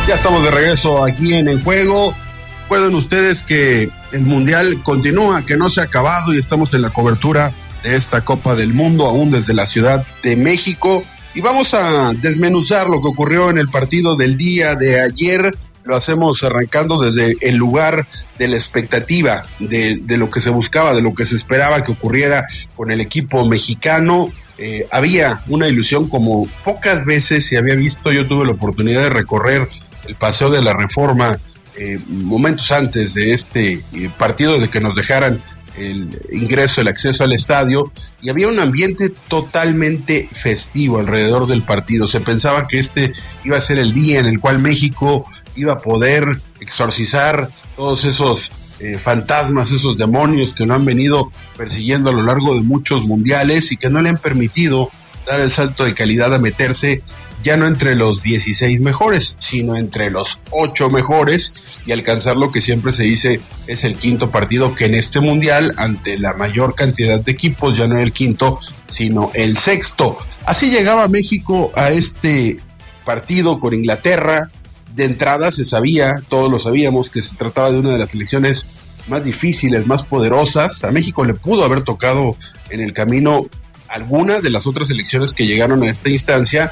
Ya estamos de regreso aquí en El Juego. Recuerden ustedes que el Mundial continúa, que no se ha acabado y estamos en la cobertura de esta Copa del Mundo, aún desde la Ciudad de México. Y vamos a desmenuzar lo que ocurrió en el partido del día de ayer. Lo hacemos arrancando desde el lugar de la expectativa, de lo que se buscaba, de lo que se esperaba que ocurriera con el equipo mexicano. Había una ilusión como pocas veces se había visto. Yo tuve la oportunidad de recorrer el Paseo de la Reforma momentos antes de este partido, de que nos dejaran el ingreso, el acceso al estadio, y había un ambiente totalmente festivo alrededor del partido. Se pensaba que este iba a ser el día en el cual México iba a poder exorcizar todos esos fantasmas, esos demonios que lo han venido persiguiendo a lo largo de muchos mundiales y que no le han permitido dar el salto de calidad a meterse ya no entre los 16 mejores, sino entre los 8 mejores y alcanzar lo que siempre se dice es el quinto partido, que en este mundial, ante la mayor cantidad de equipos, ya no era el quinto, sino el sexto. Así llegaba México a este partido con Inglaterra. De entrada se sabía, todos lo sabíamos, que se trataba de una de las selecciones más difíciles, más poderosas. A México le pudo haber tocado en el camino alguna de las otras selecciones que llegaron a esta instancia,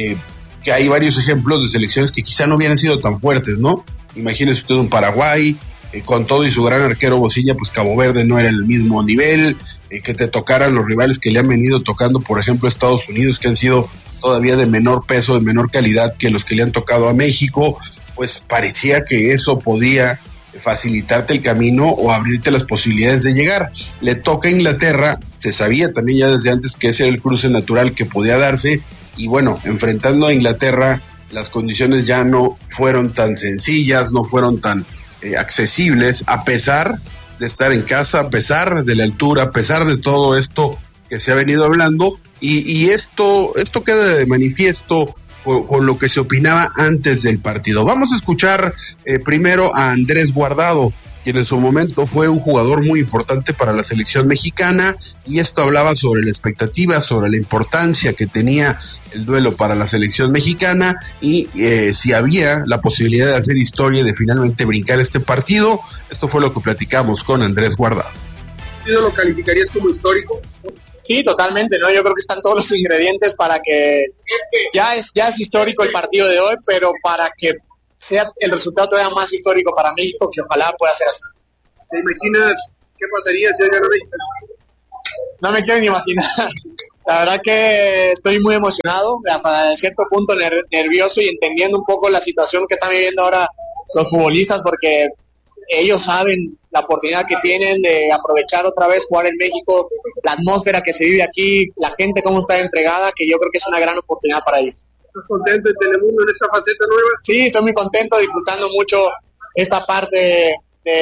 que hay varios ejemplos de selecciones que quizá no hubieran sido tan fuertes, ¿no? Imagínese usted un Paraguay, con todo y su gran arquero Bocilla, pues Cabo Verde no era el mismo nivel, que te tocaran los rivales que le han venido tocando, por ejemplo Estados Unidos, que han sido todavía de menor peso, de menor calidad que los que le han tocado a México. Pues parecía que eso podía facilitarte el camino o abrirte las posibilidades de llegar. Le toca a Inglaterra, se sabía también ya desde antes que ese era el cruce natural que podía darse, y bueno, enfrentando a Inglaterra, las condiciones ya no fueron tan sencillas, no fueron tan accesibles, a pesar de estar en casa, a pesar de la altura, a pesar de todo esto que se ha venido hablando, y esto queda de manifiesto con lo que se opinaba antes del partido. Vamos a escuchar primero a Andrés Guardado, quien en su momento fue un jugador muy importante para la selección mexicana, y esto hablaba sobre la expectativa, sobre la importancia que tenía el duelo para la selección mexicana, y si había la posibilidad de hacer historia y de finalmente brincar este partido. Esto fue lo que platicamos con Andrés Guardado. ¿Lo calificarías como histórico? Sí, totalmente, ¿no? Yo creo que están todos los ingredientes para que ya es histórico el partido de hoy, pero para que sea el resultado todavía más histórico para México, que ojalá pueda ser así. ¿Te imaginas qué pasaría si hoy gana México? No me quiero ni imaginar. La verdad que estoy muy emocionado, hasta cierto punto nervioso, y entendiendo un poco la situación que están viviendo ahora los futbolistas, porque ellos saben la oportunidad que tienen de aprovechar otra vez, jugar en México, la atmósfera que se vive aquí, la gente cómo está entregada, que yo creo que es una gran oportunidad para ellos. ¿Estás contento en Telemundo en esta faceta nueva? Sí, estoy muy contento, disfrutando mucho esta parte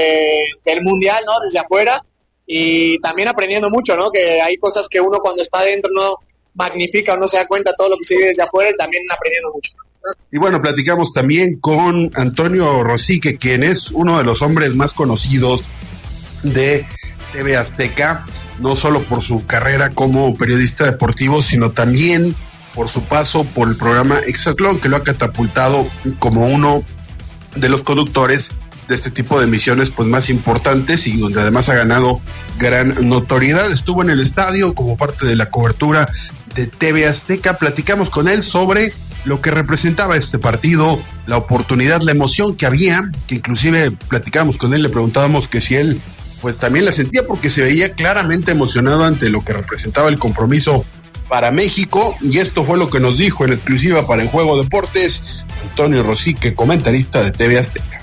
del Mundial, ¿no? Desde afuera, y también aprendiendo mucho, ¿no? Que hay cosas que uno cuando está adentro no magnifica o no se da cuenta todo lo que se vive desde afuera, y también aprendiendo mucho. Y bueno, platicamos también con Antonio Rosique, quien es uno de los hombres más conocidos de TV Azteca, no solo por su carrera como periodista deportivo, sino también por su paso por el programa Hexatlón, que lo ha catapultado como uno de los conductores de este tipo de emisiones pues más importantes, y donde además ha ganado gran notoriedad. Estuvo en el estadio como parte de la cobertura de TV Azteca. Platicamos con él sobre lo que representaba este partido, la oportunidad, la emoción que había, que inclusive platicamos con él, le preguntábamos que si él pues también la sentía, porque se veía claramente emocionado ante lo que representaba el compromiso para México, y esto fue lo que nos dijo en exclusiva para El Juego Deportes Antonio Rosique, comentarista de TV Azteca.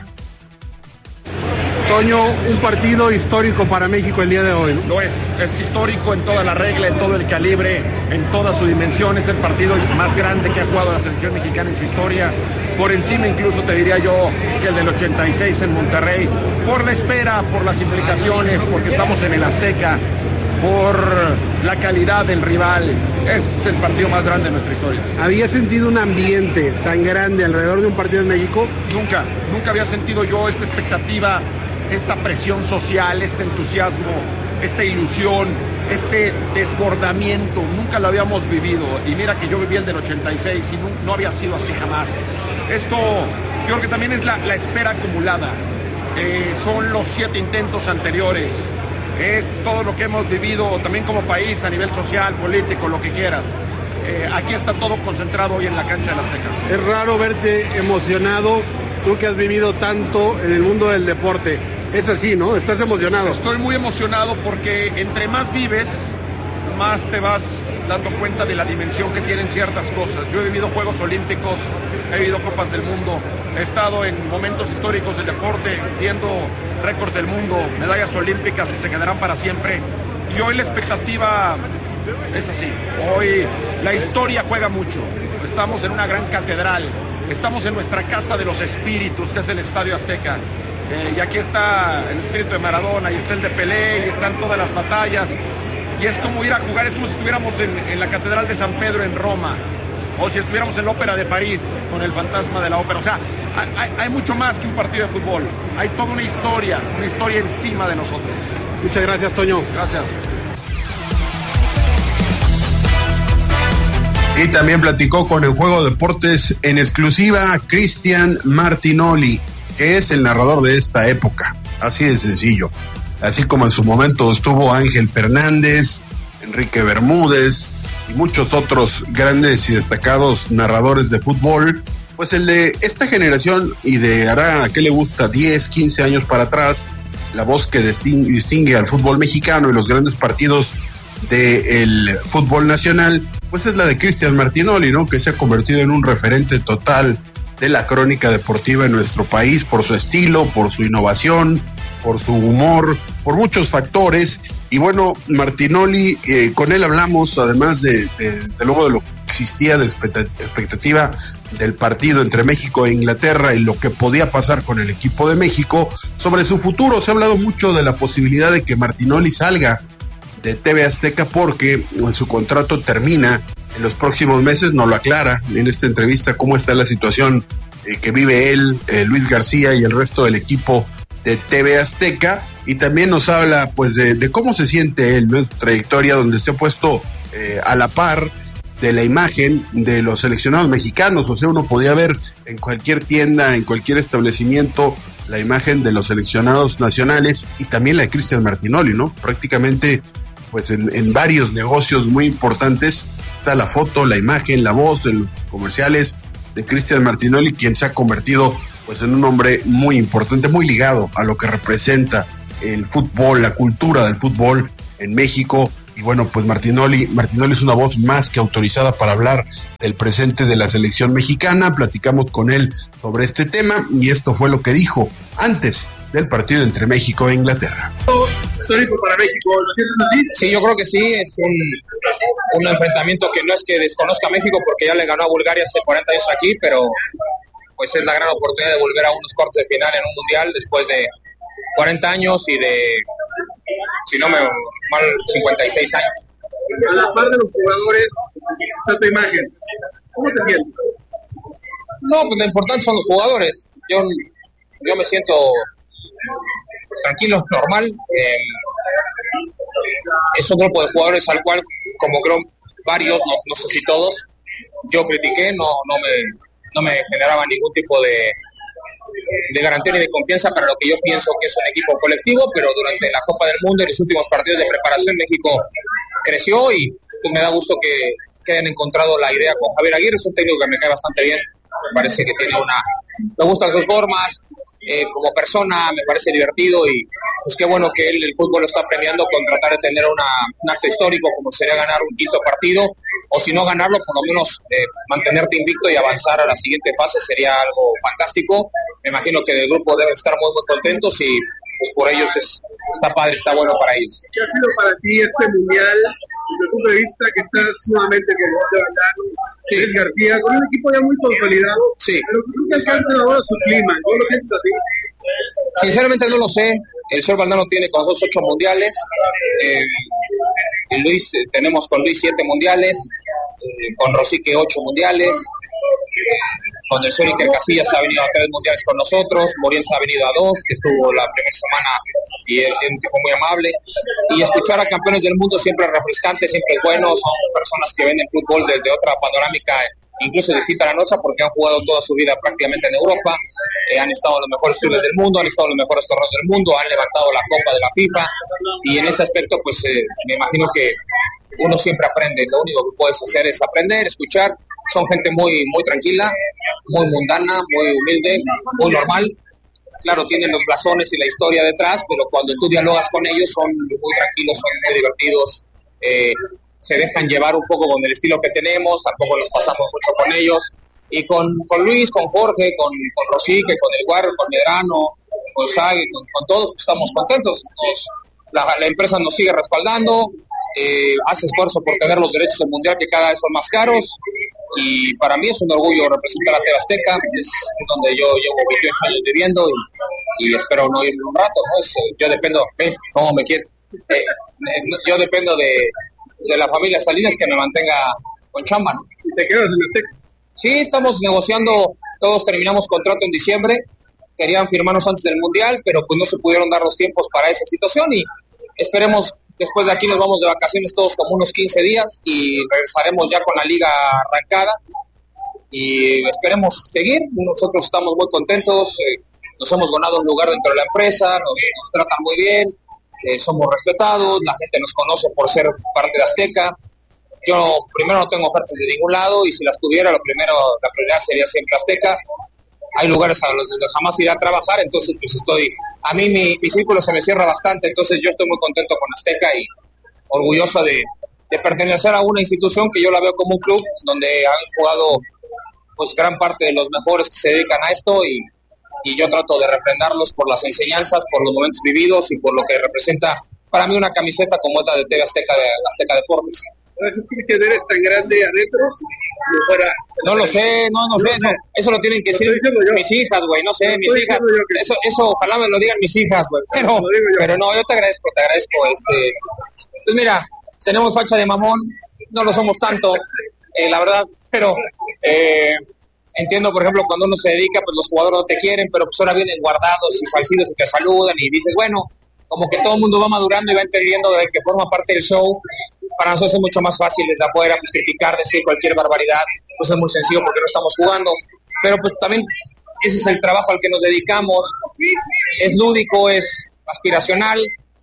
Toño, un partido histórico para México el día de hoy, ¿no? Lo es histórico en toda la regla, en todo el calibre, en toda su dimensión. Es el partido más grande que ha jugado la selección mexicana en su historia, por encima incluso te diría yo que el del 86 en Monterrey, por la espera, por las implicaciones, porque estamos en el Azteca, por la calidad del rival. Es el partido más grande de nuestra historia. ¿Había sentido un ambiente tan grande alrededor de un partido en México? Nunca había sentido yo esta expectativa, esta presión social, este entusiasmo, esta ilusión, este desbordamiento. Nunca lo habíamos vivido, y mira que yo viví el del 86 y no había sido así jamás. Esto Yo creo que también es la espera acumulada. Son los 7 intentos anteriores. Es todo lo que hemos vivido también como país a nivel social, político, lo que quieras. Aquí está todo concentrado hoy en la cancha del Azteca. Es raro verte emocionado, tú que has vivido tanto en el mundo del deporte. Es así, ¿no? ¿Estás emocionado? Estoy muy emocionado porque entre más vives, más te vas dando cuenta de la dimensión que tienen ciertas cosas. Yo he vivido Juegos Olímpicos, he vivido Copas del Mundo, he estado en momentos históricos del deporte, viendo récords del mundo, medallas olímpicas que se quedarán para siempre. Y hoy la expectativa es así. Hoy la historia juega mucho. Estamos en una gran catedral. Estamos en nuestra casa de los espíritus, que es el Estadio Azteca. Y aquí está el espíritu de Maradona, y está el de Pelé, y están todas las batallas. Y es como ir a jugar, es como si estuviéramos en la Catedral de San Pedro en Roma, o si estuviéramos en la Ópera de París con el fantasma de la ópera. O sea, hay mucho más que un partido de fútbol. Hay toda una historia encima de nosotros. Muchas gracias, Toño. Gracias. Y también platicó con El Juego Deportes en exclusiva Cristian Martinoli, que es el narrador de esta época. Así de sencillo. Así como en su momento estuvo Ángel Fernández, Enrique Bermúdez y muchos otros grandes y destacados narradores de fútbol, pues el de esta generación y de hará, ¿qué le gusta? 10, 15 años para atrás, la voz que distingue al fútbol mexicano y los grandes partidos del fútbol nacional, pues es la de Cristian Martinoli, ¿no? Que se ha convertido en un referente total de la crónica deportiva en nuestro país por su estilo, por su innovación, por su humor, por muchos factores. Y bueno, Martinoli, con él hablamos, además de luego de lo que existía de expectativa del partido entre México e Inglaterra y lo que podía pasar con el equipo de México, sobre su futuro. Se ha hablado mucho de la posibilidad de que Martinoli salga de TV Azteca porque su contrato termina en los próximos meses. Nos lo aclara en esta entrevista cómo está la situación que vive él, Luis García y el resto del equipo de TV Azteca, y también nos habla pues de cómo se siente él, ¿no? En su trayectoria, donde se ha puesto a la par de la imagen de los seleccionados mexicanos. O sea, uno podía ver en cualquier tienda, en cualquier establecimiento, la imagen de los seleccionados nacionales y también la de Cristian Martinoli, ¿no? Prácticamente pues en varios negocios muy importantes está la foto, la imagen, la voz de los comerciales de Cristian Martinoli, quien se ha convertido pues en un hombre muy importante, muy ligado a lo que representa el fútbol, la cultura del fútbol en México. Y bueno, pues Martinoli es una voz más que autorizada para hablar del presente de la selección mexicana. Platicamos con él sobre este tema y esto fue lo que dijo antes del partido entre México e Inglaterra. Histórico para México, ¿lo sientes así? Sí, yo creo que sí, es un enfrentamiento que no es que desconozca a México porque ya le ganó a Bulgaria hace 40 años aquí, pero pues es la gran oportunidad de volver a unos cuartos de final en un mundial después de 40 años y de, si no me mal, 56 años. A la par de los jugadores, está tu imagen. ¿Cómo te sientes? No, pues lo importante son los jugadores. Yo me siento pues, tranquilo, normal. Es un grupo de jugadores al cual, como creo varios, no sé si todos, yo critiqué, no me generaba ningún tipo de garantía ni de confianza para lo que yo pienso que es un equipo colectivo, pero durante la Copa del Mundo y los últimos partidos de preparación México creció y pues, me da gusto que hayan encontrado la idea con Javier Aguirre. Es un técnico que me cae bastante bien, me parece que tiene me gustan sus formas, como persona me parece divertido y pues qué bueno que el fútbol lo está premiando con tratar de tener un acto histórico como sería ganar un quinto partido, o si no ganarlo, por lo menos mantenerte invicto y avanzar a la siguiente fase sería algo fantástico. Me imagino que del grupo deben estar muy contentos y pues por ellos está padre, está bueno para ellos. ¿Qué ha sido para ti este mundial desde el punto de vista que estás nuevamente con Luis García, con un equipo ya muy consolidado? Sí. Pero creo que alcanzan ahora su clima, ¿no lo piensas así? Sinceramente no lo sé. El señor Valdano tiene con nosotros 8 mundiales. Tenemos con Luis 7 mundiales, con Rosique 8 mundiales, con el señor Iker Casillas ha venido a 3 mundiales con nosotros, Morienza ha venido a 2, que estuvo la primera semana y es un tipo muy amable. Y escuchar a campeones del mundo siempre es refrescante, siempre es bueno, son personas que ven el fútbol desde otra panorámica incluso distinta a la nuestra porque han jugado toda su vida prácticamente en Europa, han estado en los mejores clubes del mundo, han estado en los mejores torneos del mundo, han levantado la Copa de la FIFA, y en ese aspecto pues me imagino que uno siempre aprende. Lo único que puedes hacer es aprender, escuchar. Son gente muy, muy tranquila, muy mundana, muy humilde, muy normal. Claro, tienen los blasones y la historia detrás, pero cuando tú dialogas con ellos son muy tranquilos, son muy divertidos, se dejan llevar un poco con el estilo que tenemos, tampoco nos pasamos mucho con ellos. Y con Luis, con Jorge, con Rosique, con El Guarro, con Medrano, con Sague, con todos, pues estamos contentos. La empresa nos sigue respaldando, hace esfuerzo por tener los derechos del Mundial que cada vez son más caros, y para mí es un orgullo representar a TV Azteca, es donde yo llevo 28 años viviendo y espero no irme un rato, ¿no? Yo dependo, ¿cómo me quiere? Yo dependo de la familia Salinas que me mantenga con chamba, ¿no? ¿Y te quedas en Azteca? Sí, estamos negociando, todos terminamos contrato en diciembre, querían firmarnos antes del Mundial, pero pues no se pudieron dar los tiempos para esa situación y esperemos, después de aquí nos vamos de vacaciones todos como unos 15 días y regresaremos ya con la liga arrancada y esperemos seguir. Nosotros estamos muy contentos, nos hemos ganado un lugar dentro de la empresa, nos tratan muy bien, somos respetados, la gente nos conoce por ser parte de Azteca. Yo primero no tengo ofertas de ningún lado y si las tuviera, la prioridad sería siempre Azteca. Hay lugares a los donde jamás iré a trabajar, entonces pues a mí mi círculo se me cierra bastante, entonces yo estoy muy contento con Azteca y orgulloso de pertenecer a una institución que yo la veo como un club donde han jugado pues gran parte de los mejores que se dedican a esto y yo trato de refrendarlos por las enseñanzas, por los momentos vividos y por lo que representa para mí una camiseta como esta de TV Azteca, de Azteca Deportes. ¿Cristian eres tan grande adentro? No lo sé, eso lo tienen que decir mis hijas, güey, no sé, mis hijas, eso ojalá me lo digan mis hijas, güey, pero no, yo te agradezco, pues mira, tenemos facha de mamón, no lo somos tanto, la verdad, pero entiendo, por ejemplo, cuando uno se dedica, pues los jugadores no te quieren, pero pues ahora vienen guardados y salcidos y te saludan y dices, bueno, como que todo el mundo va madurando y va entendiendo de que forma parte del show. Para nosotros es mucho más fácil desde afuera pues criticar, decir cualquier barbaridad, pues es muy sencillo porque no estamos jugando, pero pues también ese es el trabajo al que nos dedicamos, es lúdico, es aspiracional,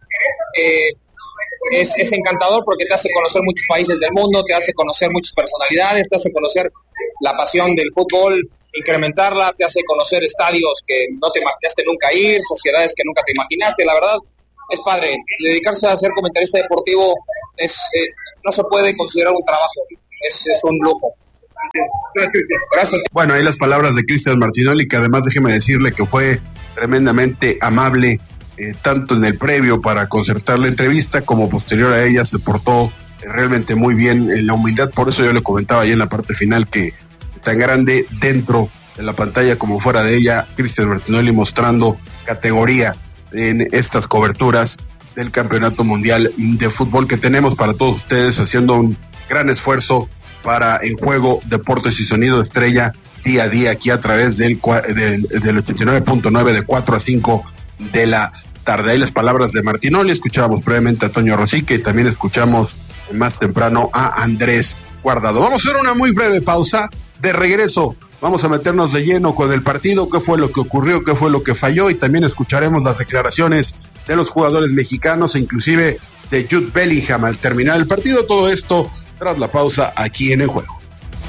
es encantador porque te hace conocer muchos países del mundo, te hace conocer muchas personalidades, te hace conocer la pasión del fútbol, incrementarla, te hace conocer estadios que no te imaginaste nunca ir, sociedades que nunca te imaginaste, la verdad es padre. Dedicarse a ser comentarista deportivo no se puede considerar un trabajo, es un lujo. Gracias. Bueno, ahí las palabras de Cristian Martinoli, que además déjeme decirle que fue tremendamente amable, tanto en el previo para concertar la entrevista como posterior a ella, se portó realmente muy bien en la humildad. Por eso yo le comentaba ahí en la parte final que tan grande dentro de la pantalla como fuera de ella, Cristian Martinoli mostrando categoría en estas coberturas del Campeonato Mundial de Fútbol que tenemos para todos ustedes, haciendo un gran esfuerzo para En Juego, Deportes y Sonido Estrella día a día aquí a través del 89.9 de 4 a 5 de la tarde. Ahí las palabras de Martinoli, escuchábamos previamente a Toño Rosique y también escuchamos más temprano a Andrés Guardado. Vamos a hacer una muy breve pausa. De regreso vamos a meternos de lleno con el partido, qué fue lo que ocurrió, qué fue lo que falló, y también escucharemos las declaraciones de los jugadores mexicanos e inclusive de Jude Bellingham al terminar el partido. Todo esto tras la pausa aquí en En Juego.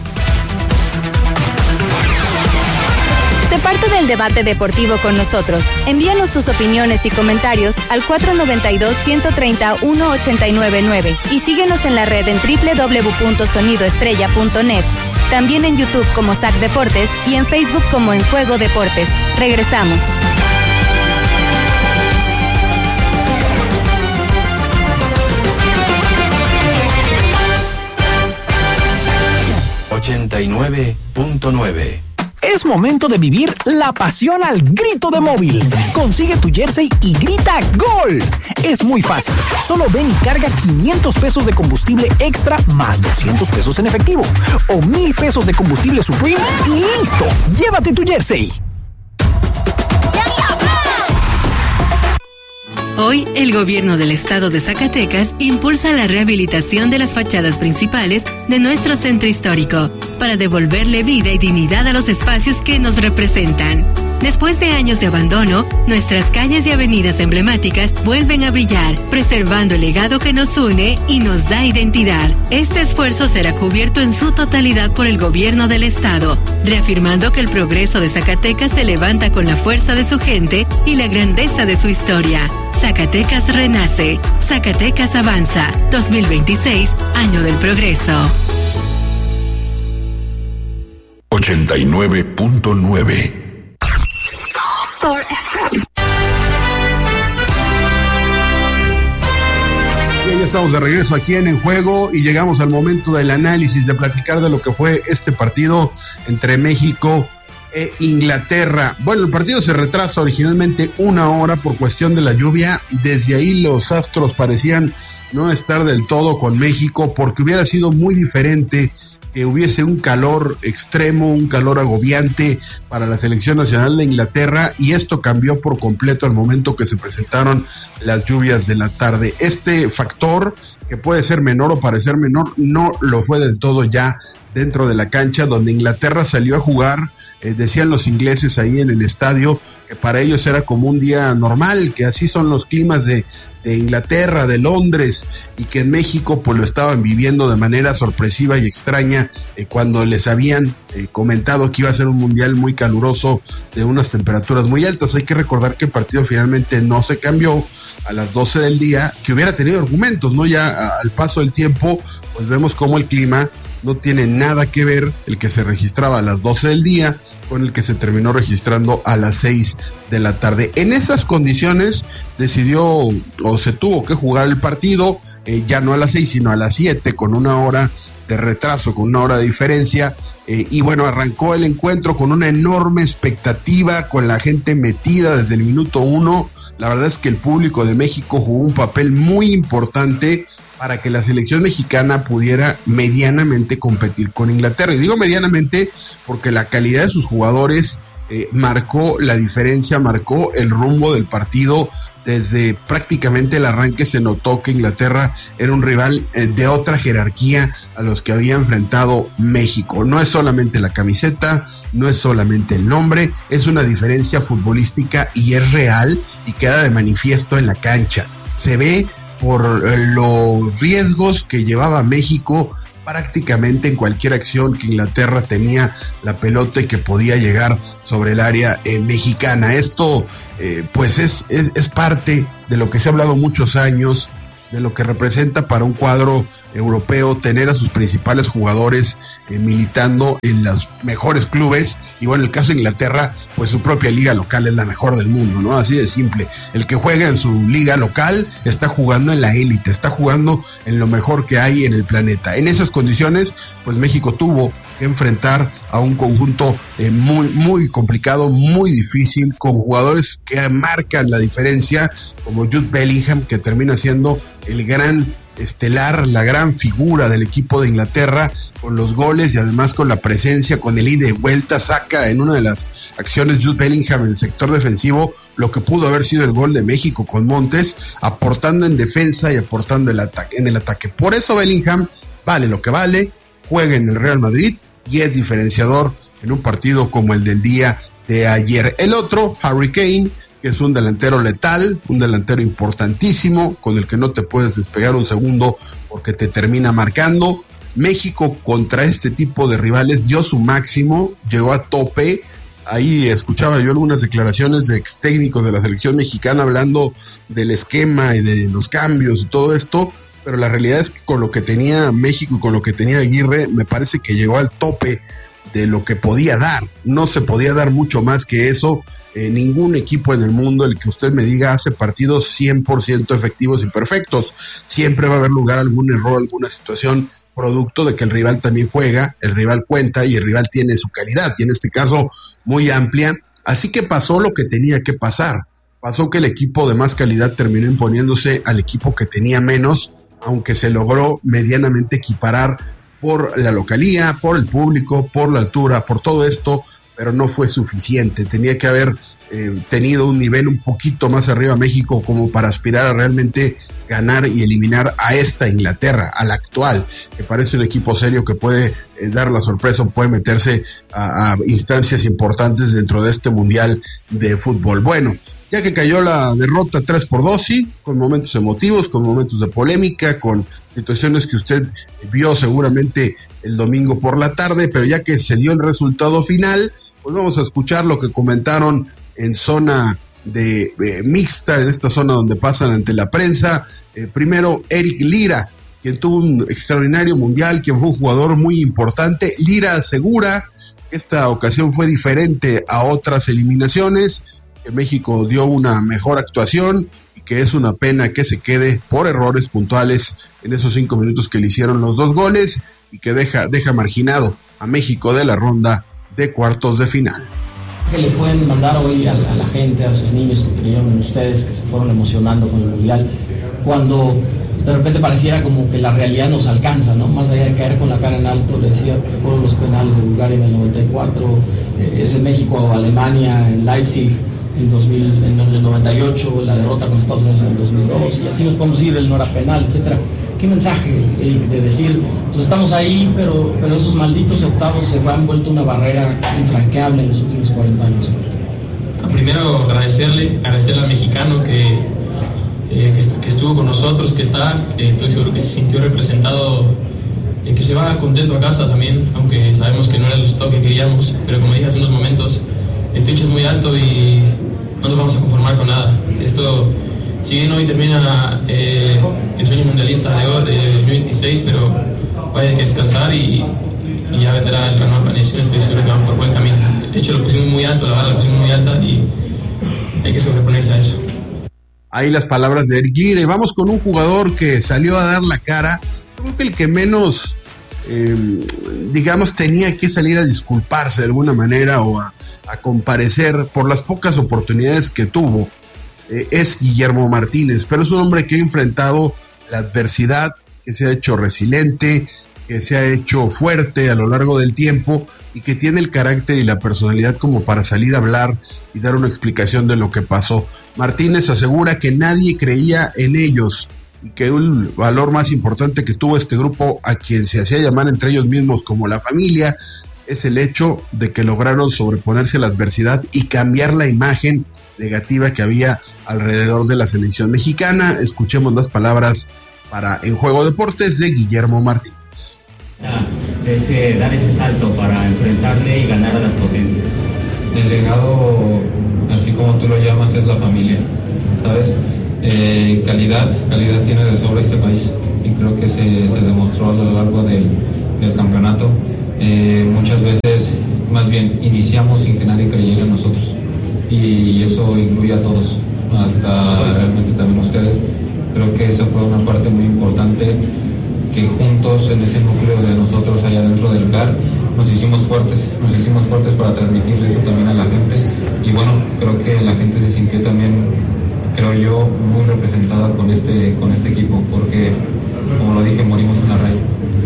Sé parte del debate deportivo con nosotros. Envíanos tus opiniones y comentarios al 492-130-1899 y síguenos en la red en www.sonidoestrella.net. También en YouTube como SAC Deportes y en Facebook como En Juego Deportes. Regresamos. ...89.9... Es momento de vivir la pasión al grito de Móvil. Consigue tu jersey y grita ¡Gol! Es muy fácil. Solo ven y carga 500 pesos de combustible extra más 200 pesos en efectivo. O 1,000 pesos de combustible Supreme y ¡listo! Llévate tu jersey. Hoy, el gobierno del estado de Zacatecas impulsa la rehabilitación de las fachadas principales de nuestro centro histórico para devolverle vida y dignidad a los espacios que nos representan. Después de años de abandono, nuestras calles y avenidas emblemáticas vuelven a brillar, preservando el legado que nos une y nos da identidad. Este esfuerzo será cubierto en su totalidad por el gobierno del estado, reafirmando que el progreso de Zacatecas se levanta con la fuerza de su gente y la grandeza de su historia. Zacatecas renace, Zacatecas avanza. 2026, año del progreso. 89.9. Ya estamos de regreso aquí en Juego y llegamos al momento del análisis, de platicar de lo que fue este partido entre México e Inglaterra. Bueno, el partido se retrasa originalmente 1 hora por cuestión de la lluvia. Desde ahí los astros parecían no estar del todo con México, porque hubiera sido muy diferente que hubiese un calor extremo, un calor agobiante para la selección nacional de Inglaterra, y esto cambió por completo al momento que se presentaron las lluvias de la tarde. Este factor, que puede ser menor o parecer menor, no lo fue del todo ya dentro de la cancha, donde Inglaterra salió a jugar. Decían los ingleses ahí en el estadio que para ellos era como un día normal, que así son los climas de Inglaterra, de Londres, y que en México pues lo estaban viviendo de manera sorpresiva y extraña cuando les habían comentado que iba a ser un mundial muy caluroso, de unas temperaturas muy altas. Hay que recordar que el partido finalmente no se cambió a las 12 del día, que hubiera tenido argumentos, ¿no? Ya al paso del tiempo pues vemos cómo el clima no tiene nada que ver el que se registraba a las 12 del día con el que se terminó registrando a las 6 de la tarde. En esas condiciones decidió o se tuvo que jugar el partido, ya no a las 6 sino a las 7, con 1 hora de retraso, con 1 hora de diferencia, y bueno, arrancó el encuentro con una enorme expectativa, con la gente metida desde el minuto 1. La verdad es que el público de México jugó un papel muy importante para que la selección mexicana pudiera medianamente competir con Inglaterra. Y digo medianamente porque la calidad de sus jugadores marcó la diferencia, marcó el rumbo del partido. Desde prácticamente el arranque se notó que Inglaterra era un rival de otra jerarquía a los que había enfrentado México. No es solamente la camiseta, no es solamente el nombre, es una diferencia futbolística y es real y queda de manifiesto en la cancha. Se ve por los riesgos que llevaba México prácticamente en cualquier acción que Inglaterra tenía la pelota y que podía llegar sobre el área mexicana. Esto pues es parte de lo que se ha hablado muchos años, de lo que representa para un cuadro europeo tener a sus principales jugadores militando en los mejores clubes. Y bueno, en el caso de Inglaterra, pues su propia liga local es la mejor del mundo, ¿no? Así de simple. El que juega en su liga local está jugando en la élite, está jugando en lo mejor que hay en el planeta. En esas condiciones, pues México tuvo que enfrentar a un conjunto muy, muy complicado, muy difícil, con jugadores que marcan la diferencia, como Jude Bellingham, que termina siendo el gran estelar, la gran figura del equipo de Inglaterra, con los goles y además con la presencia, con el ida y vuelta. Saca en una de las acciones Jude Bellingham en el sector defensivo lo que pudo haber sido el gol de México con Montes, aportando en defensa y aportando en el ataque. Por eso Bellingham vale lo que vale, juega en el Real Madrid y es diferenciador en un partido como el del día de ayer. El otro, Harry Kane, que es un delantero letal, un delantero importantísimo, con el que no te puedes despegar un segundo porque te termina marcando. México contra este tipo de rivales dio su máximo, llegó a tope. Ahí escuchaba yo algunas declaraciones de ex técnicos de la selección mexicana hablando del esquema y de los cambios y todo esto, pero la realidad es que con lo que tenía México y con lo que tenía Aguirre, me parece que llegó al tope de lo que podía dar. No se podía dar mucho más que eso. Ningún equipo en el mundo, el que usted me diga, hace partidos 100% efectivos y perfectos. Siempre va a haber lugar a algún error, alguna situación, producto de que el rival también juega, el rival cuenta y el rival tiene su calidad, y en este caso muy amplia. Así que pasó lo que tenía que pasar. Pasó que el equipo de más calidad terminó imponiéndose al equipo que tenía menos, aunque se logró medianamente equiparar por la localía, por el público, por la altura, por todo esto. pero no fue suficiente. Tenía que haber tenido un nivel un poquito más arriba México como para aspirar a realmente ganar y eliminar a esta Inglaterra, a la actual, que parece un equipo serio que puede dar la sorpresa, puede meterse a instancias importantes dentro de este mundial de fútbol. Bueno, ya que cayó la derrota 3-2, sí, con momentos emotivos, con momentos de polémica, con situaciones que usted vio seguramente el domingo por la tarde, pero ya que se dio el resultado final, pues vamos a escuchar lo que comentaron en zona de mixta, en esta zona donde pasan ante la prensa. Primero, Eric Lira, quien tuvo un extraordinario mundial, quien fue un jugador muy importante. Lira asegura que esta ocasión fue diferente a otras eliminaciones, que México dio una mejor actuación y que es una pena que se quede por errores puntuales en esos 5 minutos que le hicieron los 2 goles y que deja marginado a México de la ronda de cuartos de final. ¿Qué le pueden mandar hoy a la gente, a sus niños que creyeron en ustedes, que se fueron emocionando con el mundial, cuando de repente pareciera como que la realidad nos alcanza, ¿no? Más allá de caer con la cara en alto, le decía, recuerdo los penales de Bulgaria en el 94, ese México-Alemania en Leipzig en el 98, la derrota con Estados Unidos en el 2002, y así nos podemos ir, el no era penal, etcétera. ¿Qué mensaje, Eric, de decir, pues estamos ahí, pero esos malditos octavos se han vuelto una barrera infranqueable en los últimos 40 años? Primero agradecerle al mexicano que estuvo con nosotros, que está, estoy seguro que se sintió representado, que se va contento a casa también, aunque sabemos que no era el resultado que queríamos, pero como dije hace unos momentos, el techo es muy alto y no nos vamos a conformar con nada. Esto, si bien hoy termina el sueño mundialista de 2026, pero vaya que descansar y ya vendrá la nueva planeación. Estoy seguro que vamos por buen camino. El techo lo pusimos muy alto, la barra la pusimos muy alta y hay que sobreponerse a eso. Ahí las palabras de Eric Lira. Vamos con un jugador que salió a dar la cara. Creo que el que menos, digamos, tenía que salir a disculparse de alguna manera o a comparecer por las pocas oportunidades que tuvo, es Guillermo Martínez, pero es un hombre que ha enfrentado la adversidad, que se ha hecho resiliente, que se ha hecho fuerte a lo largo del tiempo y que tiene el carácter y la personalidad como para salir a hablar y dar una explicación de lo que pasó. Martínez asegura que nadie creía en ellos y que el valor más importante que tuvo este grupo, a quien se hacía llamar entre ellos mismos como la familia, es el hecho de que lograron sobreponerse a la adversidad y cambiar la imagen negativa que había alrededor de la selección mexicana. Escuchemos las palabras para En Juego Deportes de Guillermo Martínez. Dar ese salto para enfrentarle y ganar a las potencias. El legado, así como tú lo llamas, es la familia, ¿sabes? Calidad tiene de sobra este país y creo que se demostró a lo largo del campeonato. Muchas veces, más bien, iniciamos sin que nadie creyera en nosotros y eso incluye a todos, hasta realmente también ustedes. Creo que esa fue una parte muy importante, que juntos en ese núcleo de nosotros allá dentro del CAR nos hicimos fuertes para transmitirle eso también a la gente y bueno, creo que la gente se sintió también, creo yo, muy representada con este equipo, porque como lo dije, morimos en la raya.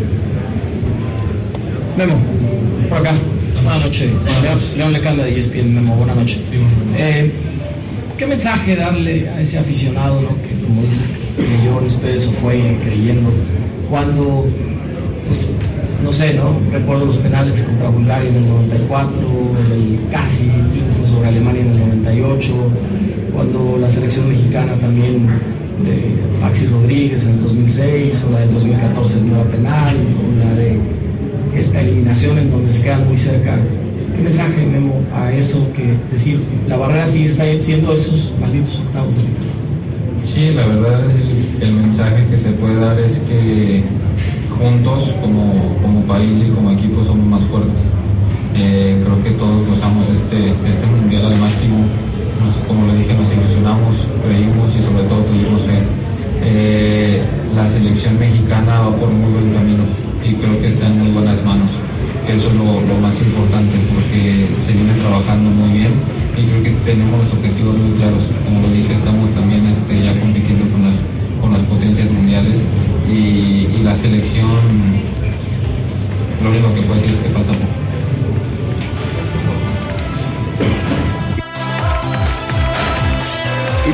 Memo, por acá. Buenas noches. León Lecanda de ESPN. Memo, buenas noches. ¿Qué mensaje darle a ese aficionado, ¿no? Que como dices, creyó en ustedes o fue creyendo cuando, pues, no sé, ¿no? Recuerdo los penales contra Bulgaria en el 94, el casi triunfo sobre Alemania en el 98, cuando la selección mexicana también de Maxi Rodríguez en el 2006, o la del 2014 no era penal, o la de esta eliminación en donde se quedan muy cerca. ¿Qué mensaje, Memo, a eso? Que decir, la barrera sigue siendo esos malditos octavos de final? Sí, la verdad, el mensaje que se puede dar es que juntos, como país y como equipo, somos más fuertes. Creo que todos gozamos este mundial al máximo. Como le dije, nos ilusionamos, creímos y sobre todo tuvimos fe. La selección mexicana va por muy buen camino y creo que está en muy buenas manos, que eso es lo más importante, porque se viene trabajando muy bien y creo que tenemos los objetivos muy claros. Como lo dije, estamos también ya compitiendo con las potencias mundiales y la selección, lo único que puedo decir es que falta poco.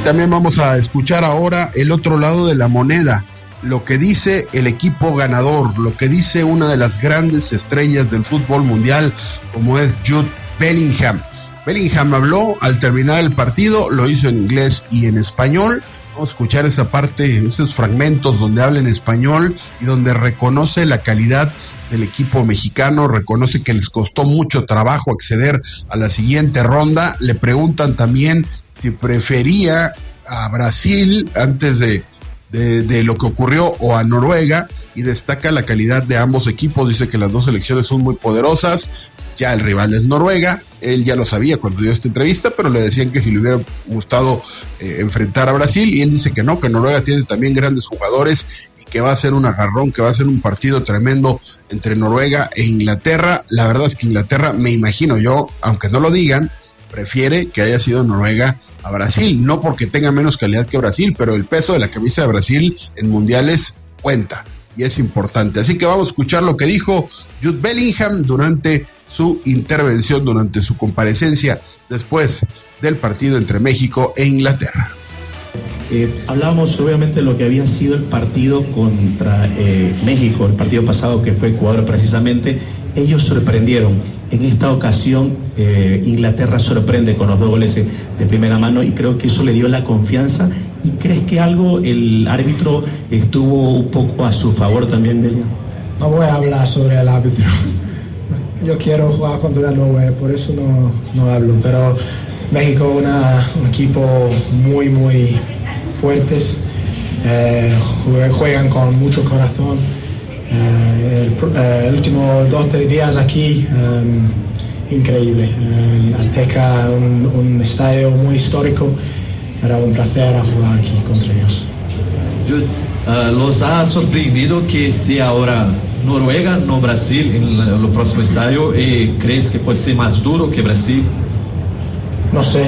también vamos a escuchar ahora el otro lado de la moneda, lo que dice el equipo ganador, lo que dice una de las grandes estrellas del fútbol mundial, como es Jude Bellingham. Bellingham habló al terminar el partido, lo hizo en inglés y en español. Vamos a escuchar esa parte, esos fragmentos donde habla en español y donde reconoce la calidad del equipo mexicano, reconoce que les costó mucho trabajo acceder a la siguiente ronda. Le preguntan también si prefería a Brasil antes de lo que ocurrió o a Noruega, y destaca la calidad de ambos equipos. Dice que las dos selecciones son muy poderosas. Ya el rival es Noruega, él ya lo sabía cuando dio esta entrevista, pero le decían que si le hubiera gustado enfrentar a Brasil, y él dice que no, que Noruega tiene también grandes jugadores y que va a ser un agarrón, que va a ser un partido tremendo entre Noruega e Inglaterra. La verdad es que Inglaterra, me imagino yo, aunque no lo digan, prefiere que haya sido Noruega a Brasil, no porque tenga menos calidad que Brasil, pero el peso de la camisa de Brasil en mundiales cuenta y es importante. Así que vamos a escuchar lo que dijo Jude Bellingham durante su intervención, durante su comparecencia después del partido entre México e Inglaterra. Hablábamos obviamente de lo que había sido el partido contra México, el partido pasado que fue Ecuador precisamente. Ellos sorprendieron. En esta ocasión Inglaterra sorprende con los 2 goles de primera mano, y creo que eso le dio la confianza. ¿Y crees que algo el árbitro estuvo un poco a su favor también, Delia? No voy a hablar sobre el árbitro. Yo quiero jugar contra Noruega, por eso no hablo. Pero México un equipo muy fuertes, juegan con mucho corazón. El último 2-3 días aquí, increíble. Azteca, un estadio muy histórico. Era un placer jugar aquí contra ellos. ¿Los ha sorprendido que sea ahora Noruega, no Brasil, en el próximo estadio? ¿Crees que puede ser más duro que Brasil? No sé.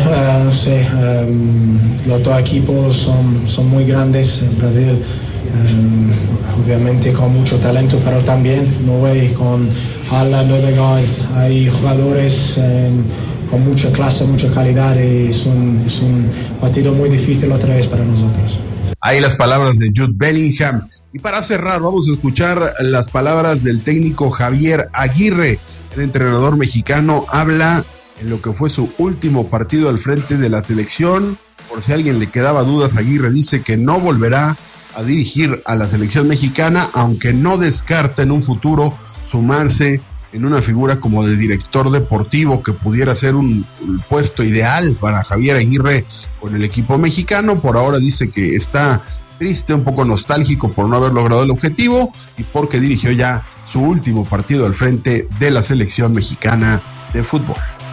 Los dos equipos son muy grandes. Brasil, obviamente con mucho talento, pero también Noruega con Haaland, Odegaard, hay jugadores con mucha clase, mucha calidad, y es un partido muy difícil otra vez para nosotros. Ahí las palabras de Jude Bellingham. Y para cerrar, vamos a escuchar las palabras del técnico Javier Aguirre. El entrenador mexicano habla en lo que fue su último partido al frente de la selección. Por si a alguien le quedaba dudas, Aguirre dice que no volverá a dirigir a la selección mexicana, aunque no descarta en un futuro sumarse en una figura como de director deportivo, que pudiera ser un puesto ideal para Javier Aguirre con el equipo mexicano. Por ahora dice que está triste, un poco nostálgico por no haber logrado el objetivo y porque dirigió ya su último partido al frente de la selección mexicana de fútbol.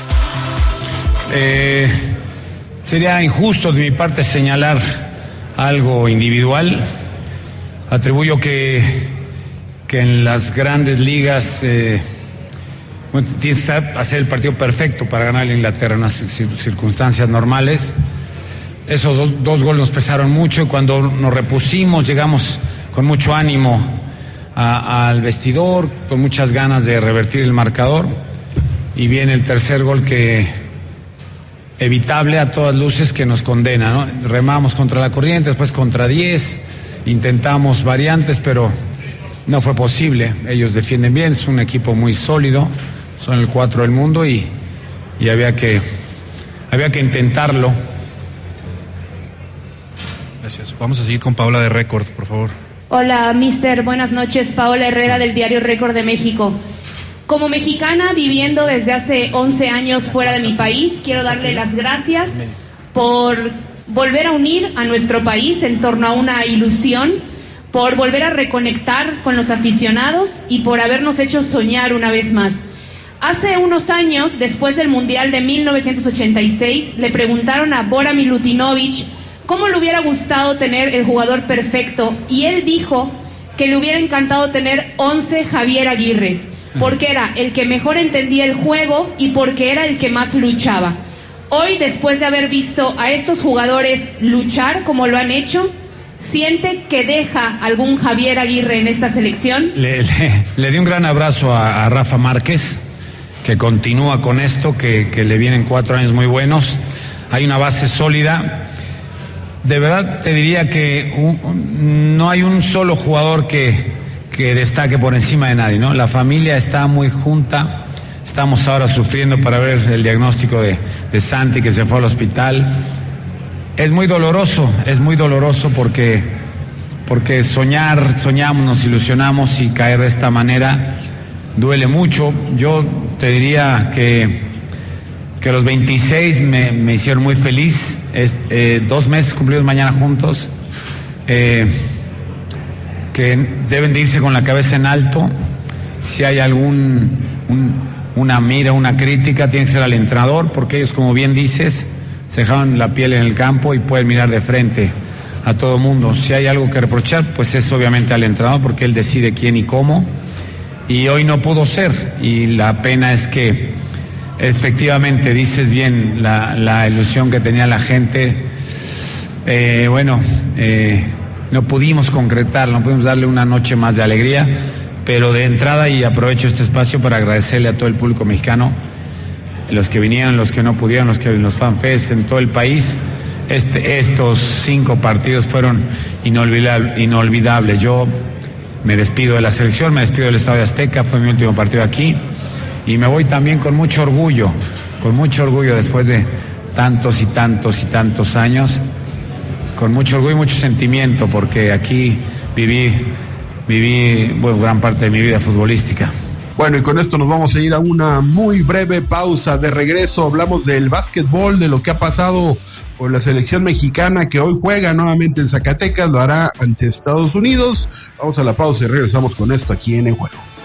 Sería injusto de mi parte señalar algo individual. Atribuyo que en las grandes ligas tienes que hacer el partido perfecto para ganar a Inglaterra en unas circunstancias normales. Esos dos goles nos pesaron mucho, y cuando nos repusimos llegamos con mucho ánimo al vestidor, con muchas ganas de revertir el marcador, y viene el tercer gol que evitable a todas luces, que nos condena, ¿no? Remamos contra la corriente, después contra 10, intentamos variantes, pero no fue posible. Ellos defienden bien, es un equipo muy sólido, son el 4 del mundo, y había que intentarlo. Gracias. Vamos a seguir con Paola de Récord, por favor. Hola, mister. Buenas noches. Paola Herrera, del diario Récord de México. Como mexicana viviendo desde hace 11 años fuera de mi país, quiero darle las gracias por volver a unir a nuestro país en torno a una ilusión, por volver a reconectar con los aficionados y por habernos hecho soñar una vez más. Hace unos años, después del Mundial de 1986, le preguntaron a Bora Milutinovic cómo le hubiera gustado tener el jugador perfecto, y él dijo que le hubiera encantado tener 11 Javier Aguirres, porque era el que mejor entendía el juego y porque era el que más luchaba. Hoy, después de haber visto a estos jugadores luchar como lo han hecho, ¿siente que deja algún Javier Aguirre en esta selección? Le di un gran abrazo a Rafa Márquez, que continúa con esto, que le vienen 4 años muy buenos. Hay una base sólida. de verdad te diría que no hay un solo jugador que destaque por encima de nadie, ¿no? La familia está muy junta. Estamos ahora sufriendo para ver el diagnóstico de Santi, que se fue al hospital. Es muy doloroso porque soñamos, nos ilusionamos, y caer de esta manera duele mucho. Yo te diría que los 26 me hicieron muy feliz. 2 meses cumplidos mañana juntos, que deben de irse con la cabeza en alto. Si hay una mira, una crítica, tiene que ser al entrenador, porque ellos, como bien dices, se dejaron la piel en el campo y pueden mirar de frente a todo mundo. Si hay algo que reprochar, pues es obviamente al entrenador, porque él decide quién y cómo, y hoy no pudo ser, y la pena es que efectivamente dices bien la ilusión que tenía la gente. No pudimos concretar, no pudimos darle una noche más de alegría, pero de entrada, y aprovecho este espacio para agradecerle a todo el público mexicano, los que vinieron, los que no pudieron, los fanfests en todo el país. Estos 5 partidos fueron inolvidables. Yo me despido de la selección, me despido del Estadio Azteca, fue mi último partido aquí, y me voy también con mucho orgullo después de tantos y tantos y tantos años, con mucho orgullo y mucho sentimiento, porque aquí viví gran parte de mi vida futbolística. Bueno, y con esto nos vamos a ir a una muy breve pausa. De regreso hablamos del básquetbol, de lo que ha pasado con la selección mexicana, que hoy juega nuevamente en Zacatecas, lo hará ante Estados Unidos. Vamos a la pausa y regresamos con esto aquí en El Juego.